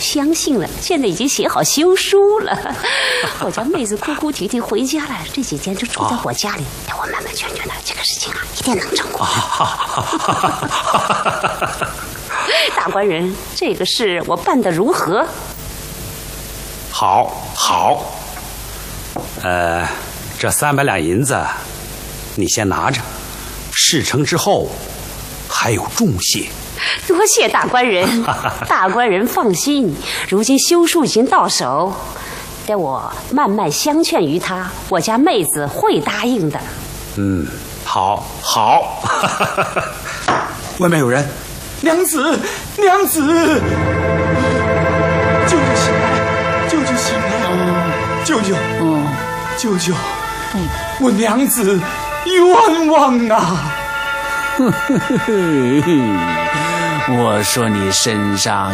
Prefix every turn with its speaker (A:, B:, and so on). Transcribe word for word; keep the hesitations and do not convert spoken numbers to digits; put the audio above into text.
A: 相信了，现在已经写好休书了。我家妹子哭哭啼啼回家了，这几天就住在我家里。待我慢慢劝劝她，这个事情啊，一定能成功。大官人，这个事我办得如何？
B: 好，好。呃，这三百两银子，你先拿着。事成之后，还有重谢。
A: 多谢大官人，大官人放心，如今休书已经到手，待我慢慢相劝于他，我家妹子会答应的。
B: 嗯，好，好。外面有人，
C: 娘子，娘子，舅舅醒来，舅舅醒来，嗯、舅舅，嗯，舅舅，嗯，我娘子冤枉啊！
D: 我说你身上